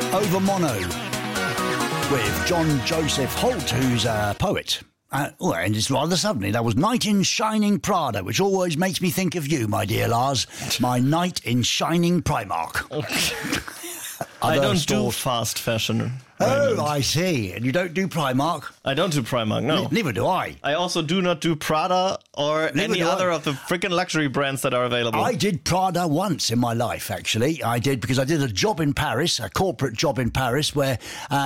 Over Mono with John Joseph Holt, who's a poet. And it's rather suddenly. That was Knight in Shining Prada, which always makes me think of you, my dear Lars. My knight in shining Primark. I don't do fast fashion. Oh, I see. And you don't do Primark? I don't do Primark, no. Neither do I. I also do not do Prada or any other of the freaking luxury brands that are available. I did Prada once in my life, actually. I did, because I did a job in Paris, a corporate job in Paris, where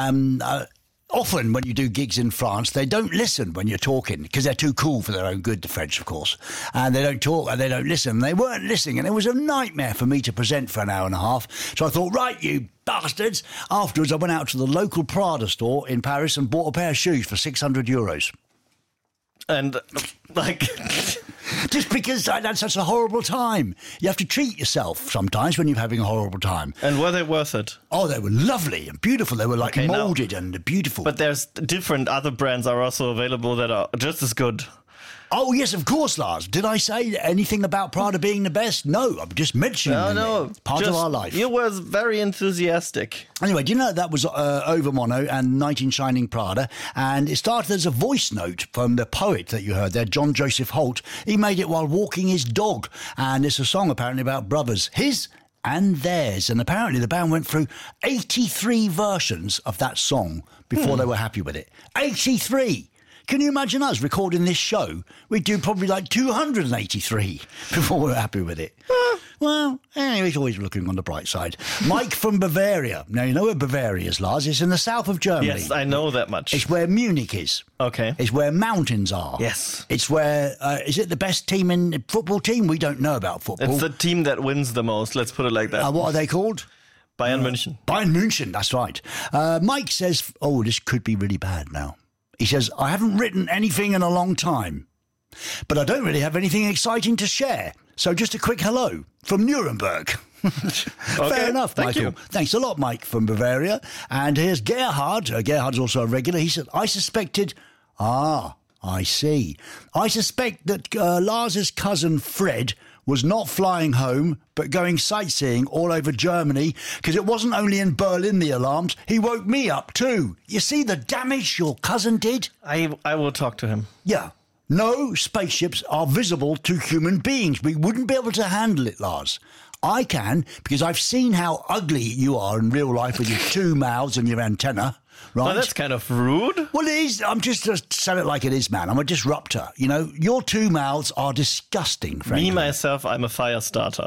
often when you do gigs in France, they don't listen when you're talking because they're too cool for their own good, the French, of course. And they don't talk and they don't listen. They weren't listening, and it was a nightmare for me to present for an hour and a half. So I thought, right, you bastards. Afterwards, I went out to the local Prada store in Paris and bought a pair of shoes for €600. And, like... Just because I had such a horrible time. You have to treat yourself sometimes when you're having a horrible time. And were they worth it? Oh, they were lovely and beautiful. They were like moulded and beautiful. But there's different other brands are also available that are just as good. Oh, yes, of course, Lars. Did I say anything about Prada being the best? No, I'm just mentioning No, it's part of our life. You was very enthusiastic. Anyway, do you know that was Over Mono and Knight in Shining Prada? And it started as a voice note from the poet that you heard there, John Joseph Holt. He made it while walking his dog. And it's a song apparently about brothers. His and theirs. And apparently the band went through 83 versions of that song before they were happy with it. 83! Can you imagine us recording this show? We'd do probably like 283 before we were happy with it. Well, anyway, he's always looking on the bright side. Mike from Bavaria. Now, you know where Bavaria is, Lars? It's in the south of Germany. Yes, I know that much. It's where Munich is. Okay. It's where mountains are. Yes. It's where, is it the best team in football team? We don't know about football. It's the team that wins the most, let's put it like that. What are they called? Bayern München. Bayern München, that's right. Mike says, oh, this could be really bad now. He says, I haven't written anything in a long time, but I don't really have anything exciting to share. So just a quick hello from Nuremberg. Fair enough, Michael. Thanks a lot, Mike from Bavaria. And here's Gerhard. Gerhard's also a regular. He said, I suspected... I see. I suspect that Lars's cousin Fred was not flying home, but going sightseeing all over Germany, because it wasn't only in Berlin the alarms. He woke me up too. You see the damage your cousin did? I will talk to him. Yeah. No spaceships are visible to human beings. We wouldn't be able to handle it, Lars. I can, because I've seen how ugly you are in real life with your two mouths and your antenna. Right? Well, that's kind of rude. Well, it is. I'm just to sell it like it is, man. I'm a disruptor. You know, your two mouths are disgusting, frankly. Me, myself, I'm a fire starter.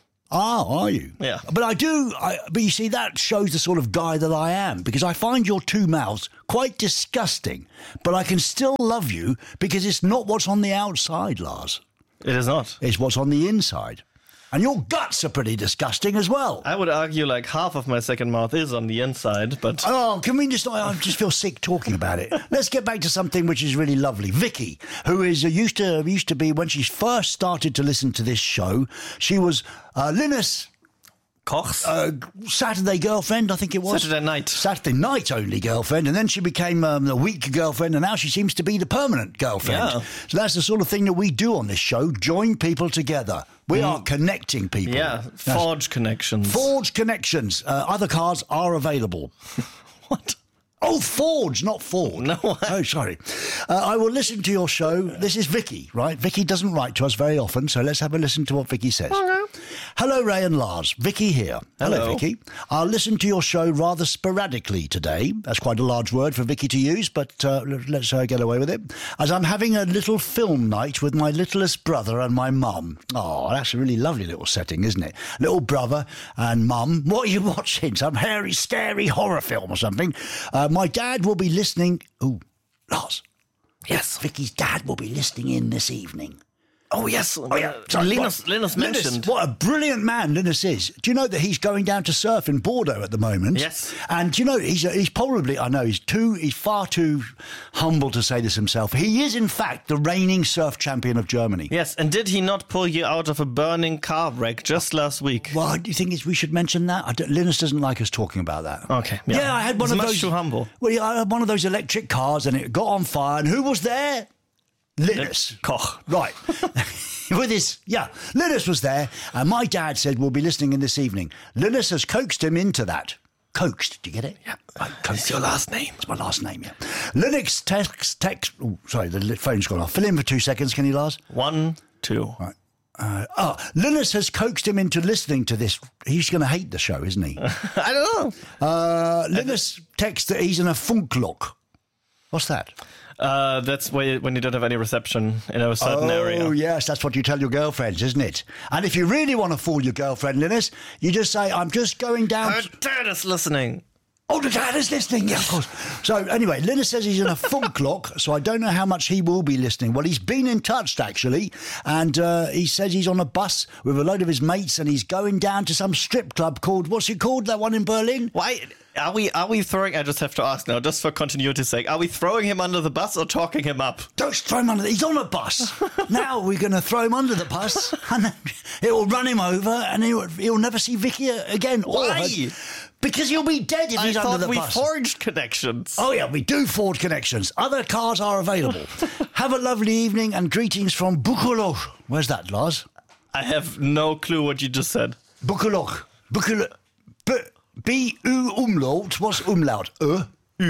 Are you? Yeah. But but you see, that shows the sort of guy that I am, because I find your two mouths quite disgusting, but I can still love you because it's not what's on the outside, Lars. It is not. It's what's on the inside. And your guts are pretty disgusting as well. I would argue like half of my second mouth is on the inside, but... Oh, can we just... I just feel sick talking about it. Let's get back to something which is really lovely. Vicky, who is used to be, when she first started to listen to this show, she was Linus... Koch's? Saturday girlfriend, I think it was. Saturday night only girlfriend, and then she became the week girlfriend, and now she seems to be the permanent girlfriend. Yeah. So that's the sort of thing that we do on this show, join people together. We are connecting people. Yeah, forge connections. Forge connections. Other cars are available. What? Oh, Forge, not Ford. No. Oh, sorry. I will listen to your show. This is Vicky, right? Vicky doesn't write to us very often, so let's have a listen to what Vicky says. Hello, Ray and Lars. Vicky here. Hello, Vicky. I'll listen to your show rather sporadically today. That's quite a large word for Vicky to use, but let's get away with it. As I'm having a little film night with my littlest brother and my mum. Oh, that's a really lovely little setting, isn't it? Little brother and mum. What are you watching? Some hairy, scary horror film or something? My dad will be listening... Ooh, Lars. Yes. Vicky's dad will be listening in this evening. Oh, yes. Oh, yeah. Sorry, Linus mentioned. What a brilliant man Linus is. Do you know that he's going down to surf in Bordeaux at the moment? Yes. And do you know, he's probably, I know, he's far too humble to say this himself. He is, in fact, the reigning surf champion of Germany. Yes, and did he not pull you out of a burning car wreck just last week? Well, do you think we should mention that? Linus doesn't like us talking about that. Okay. Yeah, I had one of those. Much too humble. Well, yeah, I had one of those electric cars and it got on fire. And who was there? Linus. Koch. Right. Linus was there, and my dad said we'll be listening in this evening. Linus has coaxed him into that. Coaxed, did you get it? Yeah. Coaxed. It's your last name. It's my last name, yeah. Linux text. Oh, sorry, the phone's gone off. Fill in for 2 seconds, can you, Lars? 1, 2. Right. Linus has coaxed him into listening to this. He's going to hate the show, isn't he? I don't know. Linus texts that he's in a Funkloch. What's that? That's when you don't have any reception in a certain area. Oh, yes, that's what you tell your girlfriends, isn't it? And if you really want to fool your girlfriend, Linus, you just say, I'm just going down... Her dad is listening. Oh, the dad is listening, yeah, of course. So, anyway, Linus says he's in a Funkloch, so I don't know how much he will be listening. Well, he's been in touch, actually, and he says he's on a bus with a load of his mates, and he's going down to some strip club called, what's it called, that one in Berlin? Why are we throwing? I just have to ask now, just for continuity's sake. Are we throwing him under the bus or talking him up? Don't throw him under. He's on a bus. Now we're going to throw him under the bus, and then it will run him over, and he'll never see Vicky again. Why? Because he'll be dead if he's under the bus. I thought we forged connections. Oh, yeah, we do forge connections. Other cars are available. Have a lovely evening and greetings from Bukuloch. Where's that, Lars? I have no clue what you just said. Bukuloch. B-U umlaut. What's umlaut? U.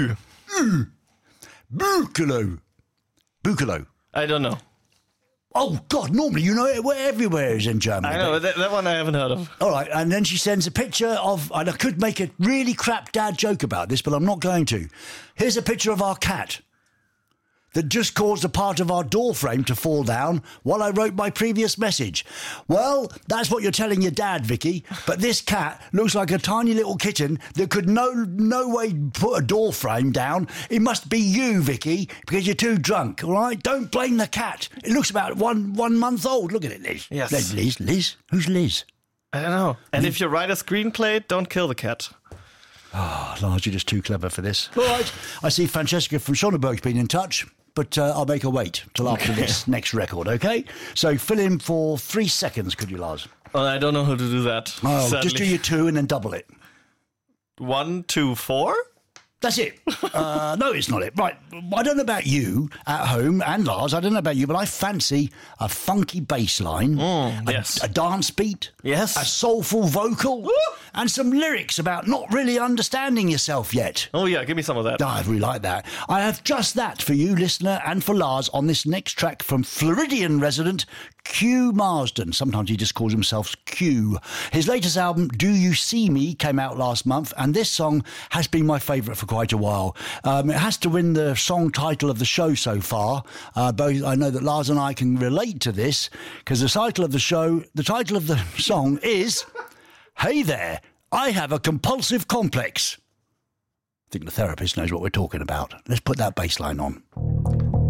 Bukulo. I don't know. Oh, God, normally you know it. Everywhere is in Germany. I know, that one I haven't heard of. All right, and then she sends a picture of, and I could make a really crap dad joke about this, but I'm not going to. Here's a picture of our cat that just caused a part of our door frame to fall down while I wrote my previous message. Well, that's what you're telling your dad, Vicky, but this cat looks like a tiny little kitten that could no way put a door frame down. It must be you, Vicky, because you're too drunk, all right? Don't blame the cat. It looks about one month old. Look at it, Liz. Yes. Liz? Who's Liz? I don't know. And if you write a screenplay, don't kill the cat. Oh, Lars, you're just too clever for this. All right. I see Francesca from Schonenberg's been in touch, but I'll make her wait till after this next record, okay? So fill in for 3 seconds, could you, Lars? Well, I don't know how to do that. Oh, sadly. just do your 2 and then double it. 1, 2, 4? That's it. No, it's not it. Right, I don't know about you at home, and Lars, I don't know about you, but I fancy a funky bass line, yes. a dance beat, yes, a soulful vocal, and some lyrics about not really understanding yourself yet. Oh, yeah, give me some of that. Oh, I really like that. I have just that for you, listener, and for Lars on this next track from Floridian resident Q Marsden. Sometimes he just calls himself Q. His latest album, Do You See Me, came out last month, and this song has been my favourite for quite a while. It has to win the song title of the show so far. Both I know that Lars and I can relate to this, because the title of the song is Hey There, I Have a Compulsive Complex. I think the therapist knows what we're talking about. Let's put that bass line on.